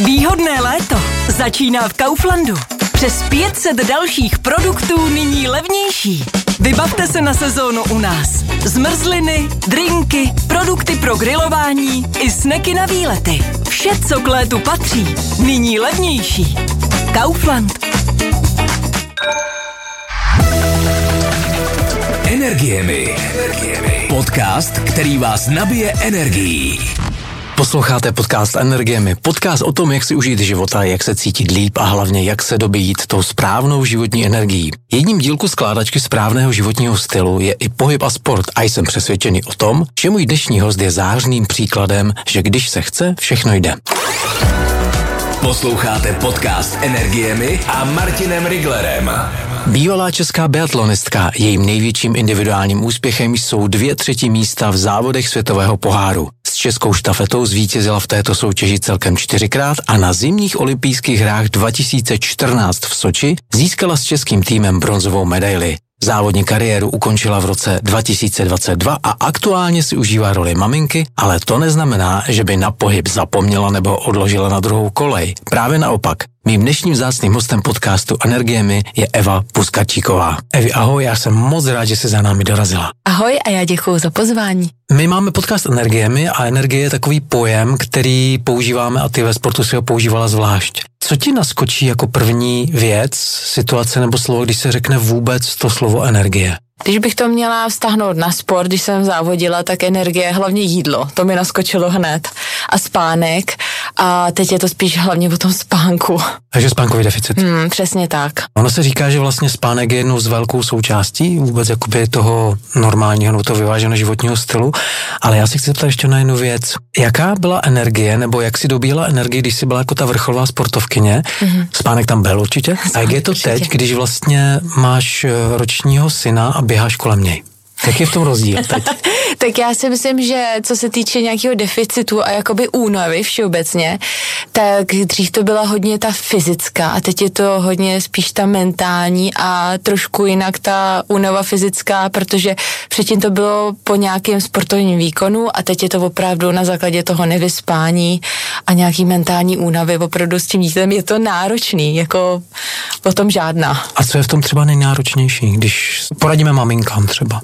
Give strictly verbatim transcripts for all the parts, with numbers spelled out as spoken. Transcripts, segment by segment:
Výhodné léto začíná v Kauflandu. Přes pět set dalších produktů nyní levnější. Vybavte se na sezónu u nás. Zmrzliny, drinky, produkty pro grilování i sneky na výlety. Vše, co k létu patří, nyní levnější. Kaufland. Energiemi. Energiemi. Podcast, který vás nabije energií. Posloucháte podcast Energiemi. Podcast o tom, jak si užít života, jak se cítit líp a hlavně jak se dobít tou správnou životní energií. Jedním dílku skládačky správného životního stylu je i pohyb a sport a jsem přesvědčený o tom, že můj dnešní host je zářným příkladem, že když se chce, všechno jde. Posloucháte podcast Energiemi a Martinem Riglerem. Bývalá česká biatlonistka, jejím největším individuálním úspěchem jsou dvě třetí místa v závodech světového poháru. S českou štafetou zvítězila v této soutěži celkem čtyřikrát a na zimních olympijských hrách dva tisíce čtrnáct v Soči získala s českým týmem bronzovou medaili. Závodní kariéru ukončila v roce dva tisíce dvacet dva a aktuálně si užívá roli maminky, ale to neznamená, že by na pohyb zapomněla nebo odložila na druhou kolej. Právě naopak. Mým dnešním vzácným hostem podcastu Energiemi je Eva Puskačíková. Evi, ahoj, já jsem moc rád, že jsi za námi dorazila. Ahoj a já děkuju za pozvání. My máme podcast Energiemi a energie je takový pojem, který používáme a ty ve sportu si ho používala zvlášť. Co ti naskočí jako první věc, situace nebo slovo, když se řekne vůbec to slovo energie? Když bych to měla vztáhnout na sport, když jsem závodila, tak energie, hlavně jídlo, to mi naskočilo hned. A spánek. A teď je to spíš hlavně o tom spánku. Takže spánkový deficit. Hmm, přesně tak. Ono se říká, že vlastně spánek je jednou z velkou součástí vůbec jakoby toho normálního nebo toho vyváženého životního stylu. Ale já si chci zeptat ještě na jednu věc. Jaká byla energie, nebo jak si dobíjela energie, když jsi byla jako ta vrcholová sportovkyně? Mm-hmm. Spánek tam byl určitě. Spánek, a jak je to určitě teď, když vlastně máš ročního syna a běháš kolem něj? Jak je v tom rozdíl teď? Tak já si myslím, že co se týče nějakého deficitu a jakoby únavy všeobecně, tak dřív to byla hodně ta fyzická a teď je to hodně spíš ta mentální a trošku jinak ta únava fyzická, protože předtím to bylo po nějakém sportovním výkonu a teď je to opravdu na základě toho nevyspání a nějaký mentální únavy. Opravdu s tím dítem je to náročný, jako o tom žádná. A co je v tom třeba nejnáročnější, když poradíme maminkám třeba?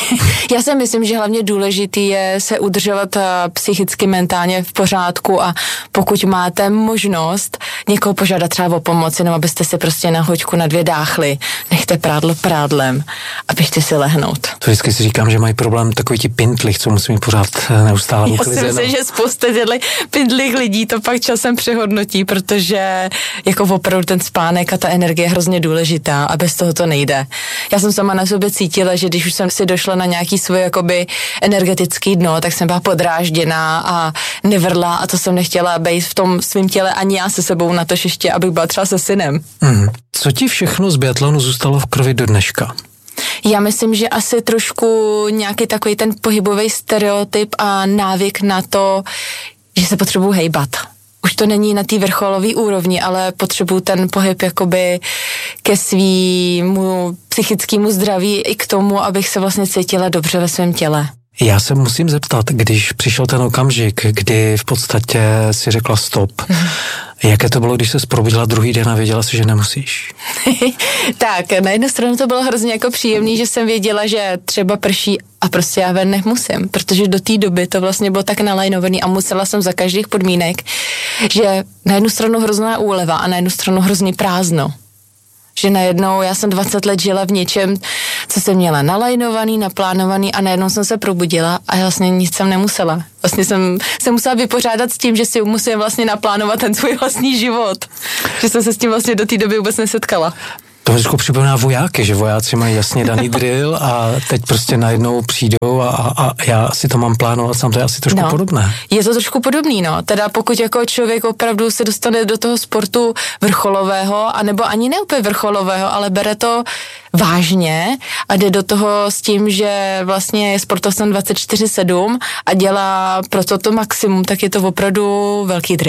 Já si myslím, že hlavně důležitý je se udržovat psychicky, mentálně v pořádku a pokud máte možnost někoho požádat třeba o pomoc, jenom abyste si prostě na hoďku na dvě dáchli, nechte prádlo prádlem a běžte si lehnout. To vždycky si říkám, že mají problém takový ti pintlich, co musí mít pořád neustále uklizenou. Já si myslím, že spousta těchto pintlich lidí to pak časem přehodnotí, protože jako opravdu ten spánek a ta energie je hrozně důležitá a bez toho to nejde. Já jsem sama na sobě cítila, že když už jsem si došla na nějaký svoje jakoby energetický dno, tak jsem byla podrážděná a nevrla a to jsem nechtěla být v tom svém těle ani já se sebou na to ještě, abych byla třeba se synem. Mm. Co ti všechno z biatlonu zůstalo v krvi do dneška? Já myslím, že asi trošku nějaký takový ten pohybový stereotyp a návyk na to, že se potřebuji hejbat. Už to není na té vrcholové úrovni, ale potřebuju ten pohyb jakoby ke svýmu psychickému zdraví i k tomu, abych se vlastně cítila dobře ve svém těle. Já se musím zeptat, když přišel ten okamžik, kdy v podstatě si řekla stop, mm. jaké to bylo, když se probudila druhý den a věděla si, že nemusíš? Tak, na jednu stranu to bylo hrozně jako příjemný, že jsem věděla, že třeba prší a prostě já ven nemusím, protože do té doby to vlastně bylo tak nalajnovaný a musela jsem za každých podmínek, že na jednu stranu hrozná úleva a na jednu stranu hrozný prázdno. Že najednou já jsem dvacet let žila v něčem, co jsem měla nalajnovaný, naplánovaný a najednou jsem se probudila a vlastně nic jsem nemusela. Vlastně jsem se musela vypořádat s tím, že si musím vlastně naplánovat ten svůj vlastní život. Že jsem se s tím vlastně do té doby vůbec nesetkala. To trošku připomíná vojáky, že vojáci mají jasně daný drill a teď prostě najednou přijdou a, a, a já si to mám plánovat sám, to je asi trošku no, podobné. Je to trošku podobný, no. Teda pokud jako člověk opravdu se dostane do toho sportu vrcholového, anebo ani ne úplně vrcholového, ale bere to vážně a jde do toho s tím, že vlastně je sportovcem dvacet čtyři sedm a dělá pro to to maximum, tak je to opravdu velký drill.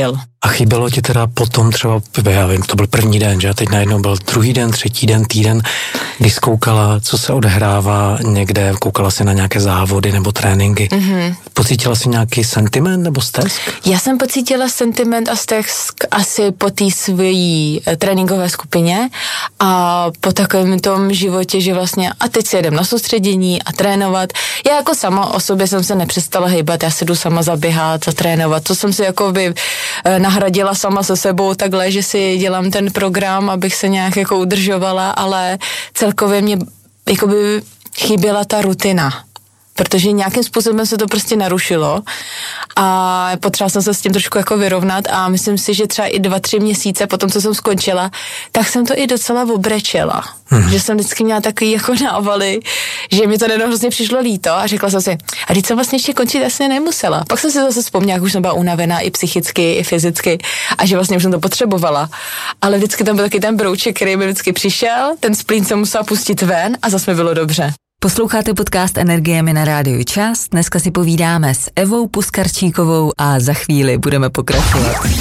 A chybělo ti teda potom třeba, já vím, to byl první den, že? A teď najednou byl druhý den, třetí den, týden, kdy zkoukala, co se odehrává někde, koukala si na nějaké závody nebo tréninky. Mm-hmm. Pocítila jsi nějaký sentiment nebo stesk? Já jsem pocítila sentiment a stesk asi po té svojí tréninkové skupině a po takovém tom životě, že vlastně a teď si jedem na soustředění a trénovat. Já jako sama o sobě jsem se nepřestala hejbat, já se jdu sama zaběhat, zatrénovat. To jsem si jako by nahradila sama se sebou takhle, že si dělám ten program, abych se nějak jako udržovala, ale celkově mě jakoby chyběla ta rutina, protože nějakým způsobem se to prostě narušilo a potřeba jsem se s tím trošku jako vyrovnat a myslím si, že třeba i dva, tři měsíce potom, co jsem skončila, tak jsem to i docela obrečela. Hmm. Že jsem vždycky měla takový jako návaly, že mi to najednou hrozně přišlo líto a řekla jsem si, a teď jsem vlastně ještě končit asi nemusela. Pak jsem si zase vzpomněla, jak už jsem byla unavená i psychicky, i fyzicky a že vlastně už jsem to potřebovala. Ale vždycky tam byl taky ten brouček, který by vždycky přišel, ten splín jsem musela pustit ven a zase mi bylo dobře. Posloucháte podcast Energiemi na Rádiu Čas. Dneska si povídáme s Evou Puskarčíkovou a za chvíli budeme pokračovat.